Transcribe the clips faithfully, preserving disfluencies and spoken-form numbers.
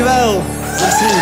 Dankjewel. Merci.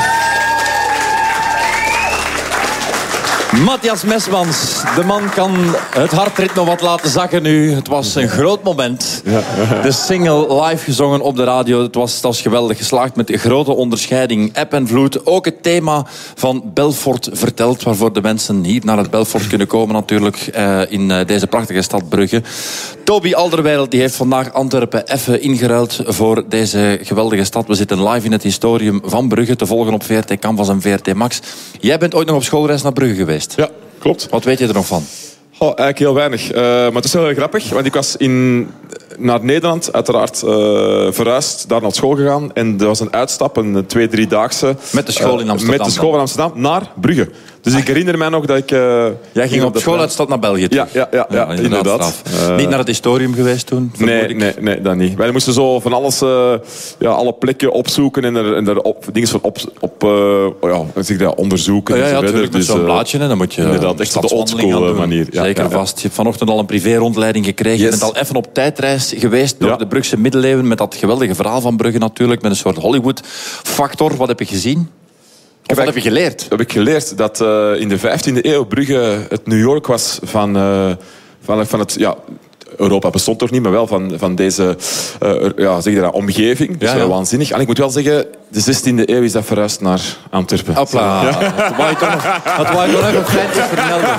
Matthias Mesmans, de man kan het hartritme wat laten zakken nu. Het was een groot moment. De single live gezongen op de radio. Het was, het was geweldig geslaagd met een grote onderscheiding. Eb en vloed. Ook het thema van Belfort verteld. Waarvoor de mensen hier naar het Belfort kunnen komen natuurlijk. Uh, in uh, deze prachtige stad Brugge. Toby Alderweireld die heeft vandaag Antwerpen even ingeruild voor deze geweldige stad. We zitten live in het historium van Brugge. Te volgen op V R T Canvas en V R T Max. Jij bent ooit nog op schoolreis naar Brugge geweest. Ja, klopt. Wat weet je er nog van? Oh, eigenlijk heel weinig. Uh, maar het is wel heel grappig, want ik was in, naar Nederland uiteraard uh, verhuisd, daar naar school gegaan. En er was een uitstap, een twee, driedaagse. Met de school in Amsterdam? Uh, met de school in Amsterdam, naar Brugge. Dus ik herinner mij nog dat ik... Uh, Jij ging op de schooluitstap naar België toe? Ja, ja, ja, ja, ja inderdaad. Uh, Niet naar het historium geweest toen? Nee, nee, nee, dat niet. Wij moesten zo van alles, uh, ja, alle plekken opzoeken en er, en er op, dingen van op, op uh, ja, zeg dat, onderzoeken. Ja, ja, ja natuurlijk, met dus, zo'n blaadje. Hè, dan moet je inderdaad, echt op de oldschool manier. Ja, Zeker ja, ja. vast. Je hebt vanochtend al een privé-rondleiding gekregen. Yes. Je bent al even op tijdreis geweest door ja. de Brugse middeleeuwen. Met dat geweldige verhaal van Brugge natuurlijk. Met een soort Hollywood-factor. Wat heb je gezien? Of wat heb je geleerd? Heb ik geleerd dat uh, in de vijftiende eeuw Brugge het New York was van, uh, van, van het... Ja, Europa bestond toch niet, maar wel van, van deze uh, ja, zeg je dat, omgeving. Dus ja, ja. waanzinnig. En ik moet wel zeggen, de zestiende eeuw is dat verhuisd naar Antwerpen. Hopla. Ja. Dat wou ik toch nog, dat wou ik nog even feitjes vermelden.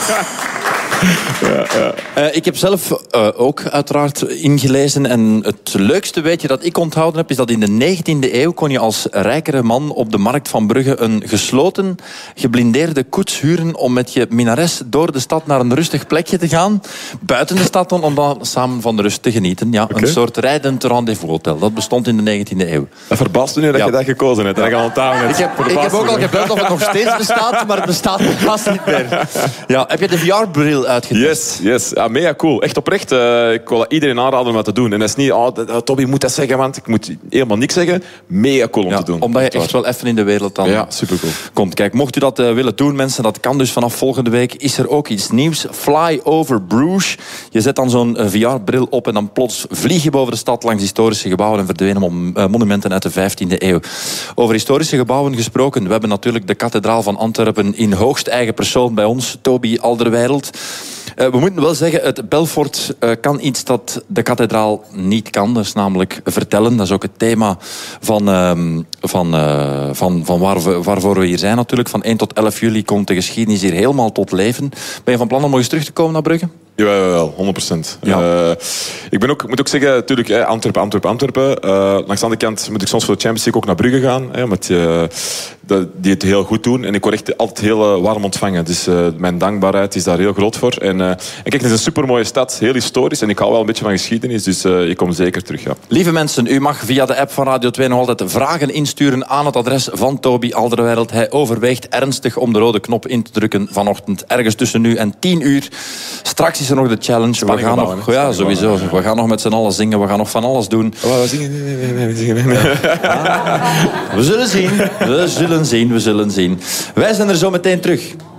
Ja, ja. Uh, ik heb zelf uh, ook uiteraard ingelezen. En het leukste weetje dat ik onthouden heb, is dat in de negentiende eeuw kon je als rijkere man op de markt van Brugge een gesloten, geblindeerde koets huren om met je minares door de stad naar een rustig plekje te gaan. Buiten de stad dan, om dan samen van de rust te genieten. Ja, okay. Een soort rijdend rendezvous-hotel. Dat bestond in de negentiende eeuw. Dat verbaast u nu dat ja. je dat gekozen hebt. Ja. Dat je ik, heb, ik heb ook al gebeld of het nog steeds bestaat, maar het bestaat vast niet meer. Ja, heb je de V R-bril uitgetest? Yes, yes. Ja, mega cool. Echt oprecht. Uh, ik wil iedereen aanraden om dat te doen. En dat is niet, oh, Toby moet dat zeggen, want ik moet helemaal niks zeggen. Mega cool om ja, te doen. Omdat je echt wel even in de wereld dan ja, supercool. komt. Kijk, mocht u dat uh, willen doen, mensen, dat kan dus vanaf volgende week. Is er ook iets nieuws. Fly over Bruges. Je zet dan zo'n uh, V R-bril op en dan plots vlieg je boven de stad langs historische gebouwen en verdwenen om, uh, monumenten uit de vijftiende eeuw. Over historische gebouwen gesproken. We hebben natuurlijk de kathedraal van Antwerpen in hoogst eigen persoon bij ons. Toby Alderweireld. Uh, we moeten wel zeggen, het Belfort uh, kan iets dat de kathedraal niet kan. Dat is namelijk vertellen. Dat is ook het thema van, uh, van, uh, van, van waar we, waarvoor we hier zijn natuurlijk. Van één tot elf juli komt de geschiedenis hier helemaal tot leven. Ben je van plan om nog eens terug te komen naar Brugge? Jawel, honderd procent. Ja. Uh, ik ben ook, moet ook zeggen, natuurlijk, eh, Antwerpen, Antwerpen, Antwerpen. Uh, langs de andere kant moet ik soms voor de Champions League ook naar Brugge gaan. Eh, omdat uh, die het heel goed doen. En ik word echt altijd heel uh, warm ontvangen. Dus uh, mijn dankbaarheid is daar heel groot voor. En, uh, en kijk, het is een supermooie stad, heel historisch. En ik hou wel een beetje van geschiedenis, dus uh, ik kom zeker terug. Ja. Lieve mensen, u mag via de app van Radio twee nog altijd vragen insturen aan het adres van Toby Alderweireld. Hij overweegt ernstig om de rode knop in te drukken vanochtend. Ergens tussen nu en tien uur. Straks is er nog de challenge. Spanning we gaan bouwen, nog, ja, sowieso. Ja. We gaan nog met z'n allen zingen. We gaan nog van alles doen. Oh, we zingen. Nee, nee, nee, zingen. Nee. Ja. We zullen zien. We zullen zien. We zullen zien. Wij zijn er zo meteen terug.